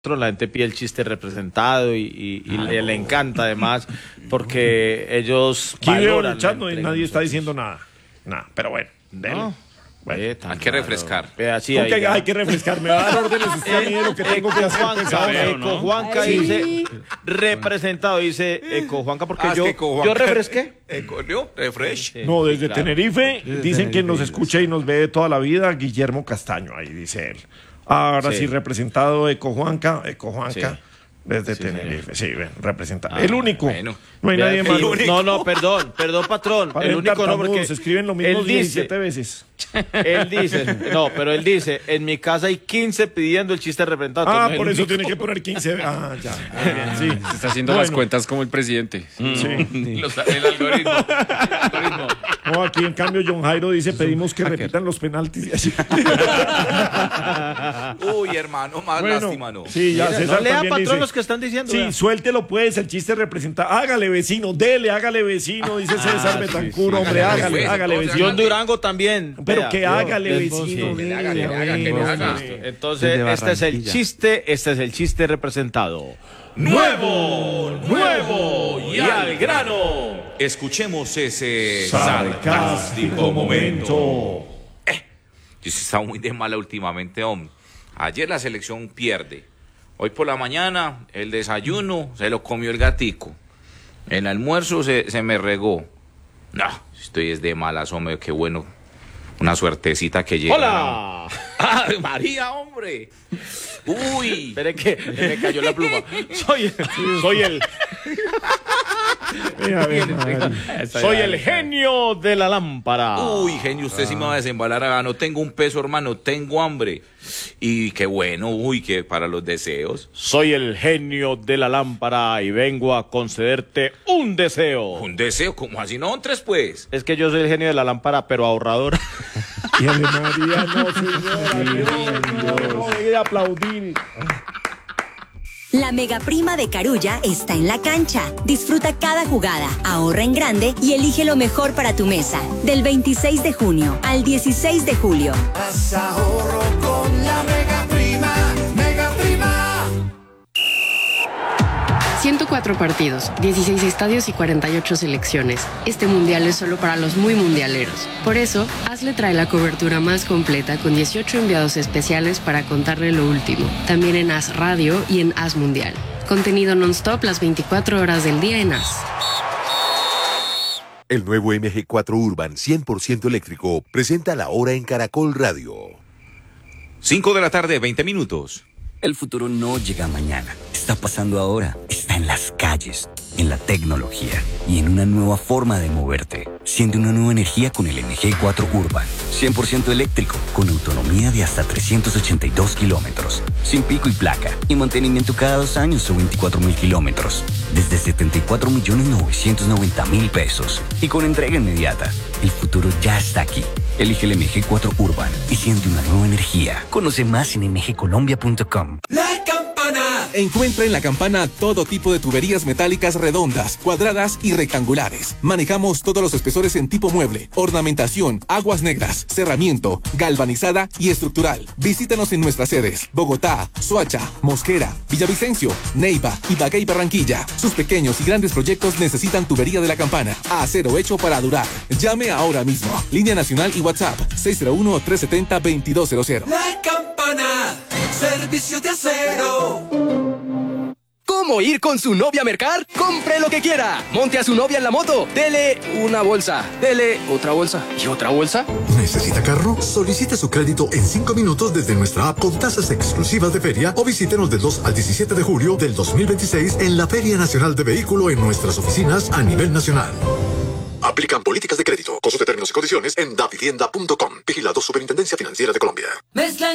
La gente pide el chiste representado y le encanta además porque ellos valoran. Y nadie está diciendo nada. Pero bueno, no. Hay que refrescar. Hay que refrescar. Me va a dar órdenes usted a mí de lo que tengo que hacer. Ecojuanca dice representado, dice Ecojuanca porque yo refresqué. Refresh. No, desde Tenerife dicen que nos escucha y nos ve de toda la vida. Guillermo Castaño, ahí dice él. Ahora sí, representado Ecojuanca. Desde Tenerife, sí, ven, representado. El único. Bueno. No hay nadie más. No, perdón, patrón. Para el único no, porque se escriben lo mismo 17 veces. Él dice, en mi casa hay 15 pidiendo el chiste representado. Por eso tiene que poner 15. Ya. Sí. Se está haciendo las cuentas como el presidente. Sí. El algoritmo. No, aquí en cambio John Jairo dice, pedimos que repitan los penaltis. Uy, hermano, más lástima, ¿no? Sí, ya César no lea, también patrón, dice, los que están diciendo. Sí, vea. Suéltelo pues, el chiste representa. Hágale vecino, hágale vecino, dice César Betancur, hombre, hágale vecino. John Durango también. Pero vea, que hágale vecino. Que le haga. Entonces, este es el chiste representado. Nuevo y al grano. Escuchemos ese sarcástico momento. Yo sí he estado muy de mala últimamente, hombre. Ayer la selección pierde. Hoy por la mañana el desayuno se lo comió el gatico. El almuerzo se me regó. No, estoy es de malas, hombre, qué bueno. Una suertecita que llega. ¡Hola! ¡Ah, María, hombre! ¡Uy! Espere que me cayó la pluma. Soy el genio de la lámpara. Uy, genio, usted sí me va a desembalar. No tengo un peso, hermano, tengo hambre. Y qué bueno, que para los deseos. Soy el genio de la lámpara y vengo a concederte un deseo. ¿Un deseo? ¿Cómo así? No, tres pues. Es que yo soy el genio de la lámpara, pero ahorrador. Y Ave María, no, señora, no, de aplaudir. La Mega Prima de Carulla está en la cancha. Disfruta cada jugada, ahorra en grande y elige lo mejor para tu mesa. Del 26 de junio al 16 de julio. Haz ahorro con la Mega Prima. Mega Prima. 104 partidos, 16 estadios y 48 selecciones. Este mundial es solo para los muy mundialeros. Por eso, Hazle trae la cobertura más completa con 18 enviados especiales para contarle lo último. También en Haz Radio y en Haz Mundial. Contenido non-stop las 24 horas del día en Haz. El nuevo MG4 Urban 100% eléctrico presenta la hora en Caracol Radio. 5 de la tarde, 20 minutos. El futuro no llega mañana. Está pasando ahora. Está en las calles, en la tecnología y en una nueva forma de moverte. Siente una nueva energía con el MG4 Urban. 100% eléctrico, con autonomía de hasta 382 kilómetros. Sin pico y placa. Y mantenimiento cada 2 años o 24,000 kilómetros. Desde 74.990.000 pesos. Y con entrega inmediata. El futuro ya está aquí. Elige el MG4 Urban y siente una nueva energía. Conoce más en mgcolombia.com. La Campana. Encuentra en La Campana todo tipo de tuberías metálicas redondas, cuadradas y rectangulares. Manejamos todos los espesores en tipo mueble, ornamentación, aguas negras, cerramiento, galvanizada y estructural. Visítanos en nuestras sedes: Bogotá, Soacha, Mosquera, Villavicencio, Neiva, Ibagué y Barranquilla. Sus pequeños y grandes proyectos necesitan tubería de La Campana. Acero hecho para durar. Llame ahora mismo. Línea nacional y WhatsApp 601-370-2200. La Campana. Servicio de acero. ¿Cómo ir con su novia a mercar? ¡Compre lo que quiera! Monte a su novia en la moto. Dele una bolsa. Dele otra bolsa. ¿Y otra bolsa? ¿Necesita carro? Solicite su crédito en 5 minutos desde nuestra app con tasas exclusivas de feria o visítenos del 2 al 17 de julio del 2026 en la Feria Nacional de Vehículo en nuestras oficinas a nivel nacional. Aplican políticas de crédito. Consulte términos y condiciones en davivienda.com. Vigilado Superintendencia Financiera de Colombia.